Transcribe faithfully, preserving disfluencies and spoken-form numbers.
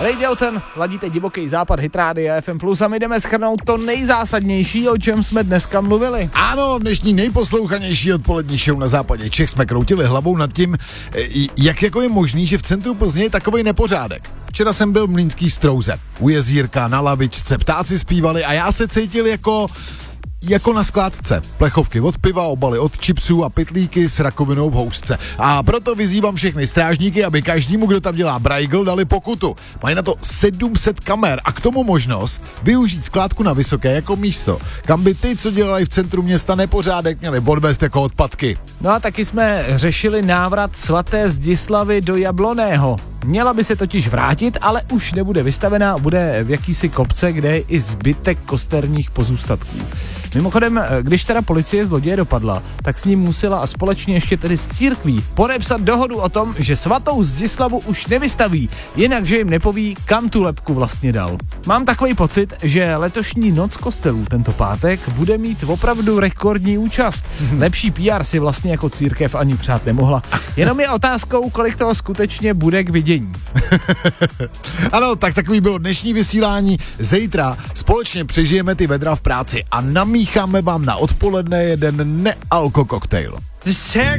Radio ten, ladíte divoký západ, Hit Radio F M plus a my jdeme shrnout to nejzásadnější, o čem jsme dneska mluvili. Ano, dnešní nejposlouchanější odpolední show na západě Čech jsme kroutili hlavou nad tím, jak jako je možný, že v centru Plzně je takovej nepořádek. Včera jsem byl v Mlýnský Strouze. U jezírka na lavičce ptáci zpívali a já se cítil jako... jako na skládce. Plechovky od piva, obaly od chipsů a pytlíky s rakovinou v housce. A proto vyzývám všechny strážníky, aby každému, kdo tam dělá brajgl, dali pokutu. Mají na to sedm set kamer a k tomu možnost využít skládku na Vysoké jako místo, kam by ty, co dělají v centru města nepořádek, měli odvést jako odpadky. No a taky jsme řešili návrat svaté Zdislavy do Jabloného. Měla by se totiž vrátit, ale už nebude vystavená, bude v jakýsi kopce, kde je i zbytek kosterních pozůstatků. Mimochodem, když teda policie zloděje dopadla, tak s ním musela a společně ještě tedy s církví podepsat dohodu o tom, že svatou Zdislavu už nevystaví, jinak že jim nepoví, kam tu lebku vlastně dal. Mám takový pocit, že letošní noc kostelů tento pátek bude mít opravdu rekordní účast. Lepší P R si vlastně jako církev ani přát nemohla. Jenom je otázkou, kolik toho skutečně bude k vidění. Ano, tak takový bylo dnešní vysílání. Zítra společně přežijeme ty vedra v práci a namícháme vám na odpoledne jeden nealko koktejl.